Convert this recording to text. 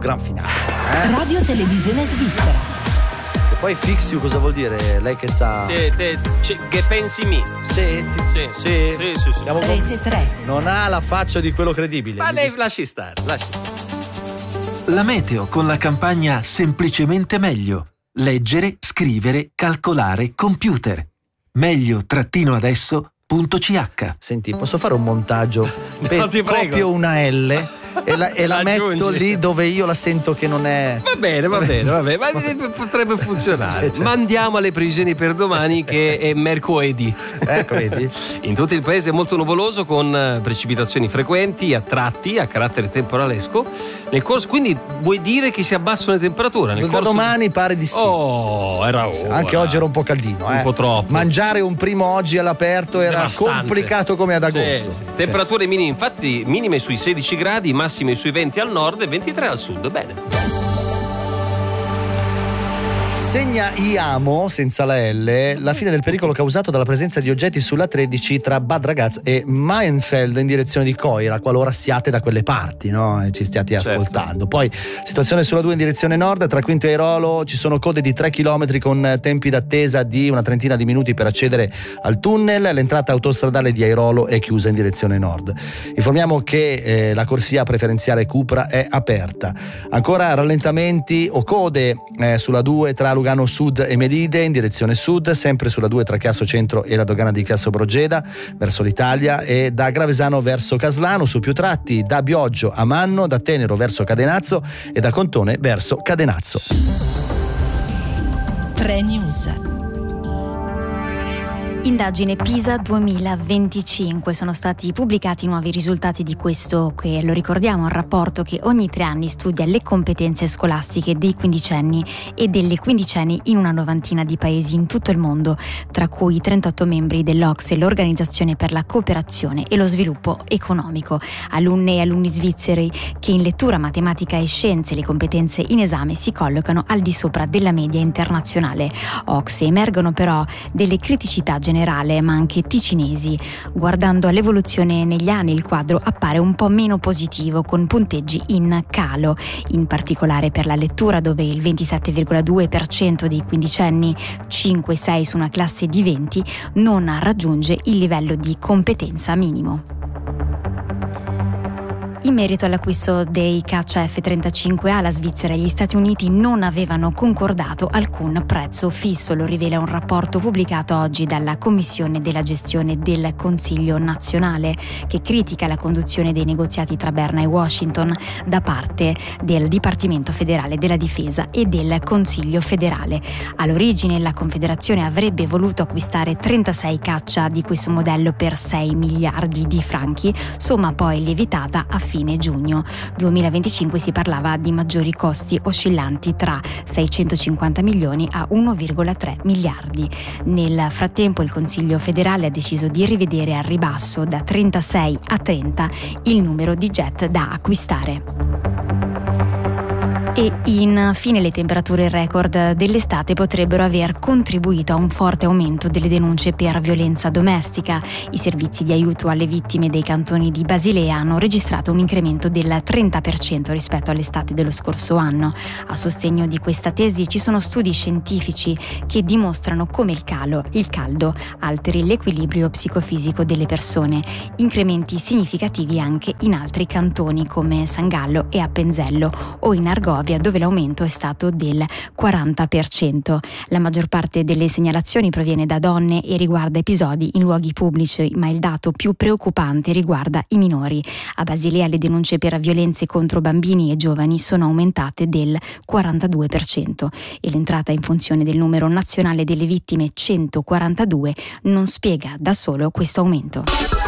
gran finale. Radio Televisione Svizzera. E poi fix you cosa vuol dire? Lei che sa. Che pensi mi? Sì. Siamo Rete 3. Non ha la faccia di quello credibile. Ma lei lasci stare. La meteo con la campagna Semplicemente meglio. Leggere, scrivere, calcolare, computer. Meglio-adesso.ch. Senti, posso fare un montaggio? Ti prego. Copio una L e la metto Aggiungi. lì dove io la sento che non è. Va bene, ma potrebbe funzionare. Sì, certo. Ma andiamo alle previsioni per domani, che è mercoledì. Ecco, vedi? In tutto il paese è molto nuvoloso, con precipitazioni frequenti a tratti a carattere temporalesco. Nel corso, quindi vuoi dire che si abbassano le temperature? Nel Da corso domani pare di sì. Oh, era ora. Anche oggi era un po' caldino. Un po' troppo. Mangiare un primo oggi all'aperto era Devastante. complicato come ad agosto. Sì. Temperature minime, infatti minime sui 16 gradi, massime sui 20 al nord e 23 al sud. Bene. Segna IAMO, senza la L, la fine del pericolo causato dalla presenza di oggetti sulla 13 tra Bad Ragaz e Maienfeld in direzione di Coira, qualora siate da quelle parti, no? E ci stiate ascoltando. Poi situazione sulla 2 in direzione nord, tra Quinto e Airolo ci sono code di 3 km con tempi d'attesa di una trentina di minuti per accedere al tunnel. L'entrata autostradale di Airolo è chiusa in direzione nord. Informiamo che la corsia preferenziale Cupra è aperta. Ancora rallentamenti o code sulla 2 tra Lugano Sud e Melide in direzione sud, sempre sulla 2 tra Chiasso Centro e la dogana di Chiasso Brogeda verso l'Italia, e da Gravesano verso Caslano su più tratti, da Bioggio a Manno, da Tenero verso Cadenazzo e da Contone verso Cadenazzo. 3 News. Indagine PISA 2025, sono stati pubblicati nuovi risultati di questo che, lo ricordiamo, un rapporto che ogni 3 anni studia le competenze scolastiche dei quindicenni e delle quindicenni in una novantina di paesi in tutto il mondo, tra cui 38 membri dell'OCSE, l'Organizzazione per la Cooperazione e lo Sviluppo Economico. Alunne e alunni svizzeri che in lettura, matematica e scienze, le competenze in esame, si collocano al di sopra della media internazionale. OCSE. Emergono però delle criticità generali ma anche ticinesi. Guardando all'evoluzione negli anni, il quadro appare un po' meno positivo, con punteggi in calo, in particolare per la lettura, dove il 27,2% dei quindicenni, 5-6 su una classe di 20, non raggiunge il livello di competenza minimo. In merito all'acquisto dei caccia F-35A, la Svizzera e gli Stati Uniti non avevano concordato alcun prezzo fisso, lo rivela un rapporto pubblicato oggi dalla Commissione della gestione del Consiglio nazionale, che critica la conduzione dei negoziati tra Berna e Washington da parte del Dipartimento federale della difesa e del Consiglio federale. All'origine la Confederazione avrebbe voluto acquistare 36 caccia di questo modello per 6 miliardi di franchi, somma poi lievitata a fine giugno 2025. Si parlava di maggiori costi oscillanti tra 650 milioni a 1,3 miliardi. Nel frattempo il Consiglio federale ha deciso di rivedere al ribasso da 36 a 30 il numero di jet da acquistare. E infine le temperature record dell'estate potrebbero aver contribuito a un forte aumento delle denunce per violenza domestica. I servizi di aiuto alle vittime dei cantoni di Basilea hanno registrato un incremento del 30% rispetto all'estate dello scorso anno. A sostegno di questa tesi ci sono studi scientifici che dimostrano come il caldo alteri l'equilibrio psicofisico delle persone. Incrementi significativi anche in altri cantoni come San Gallo e Appenzello o in Argovia, dove l'aumento è stato del 40%. La maggior parte delle segnalazioni proviene da donne e riguarda episodi in luoghi pubblici, ma il dato più preoccupante riguarda i minori. A Basilea le denunce per violenze contro bambini e giovani sono aumentate del 42% e l'entrata in funzione del numero nazionale delle vittime, 142, non spiega da solo questo aumento.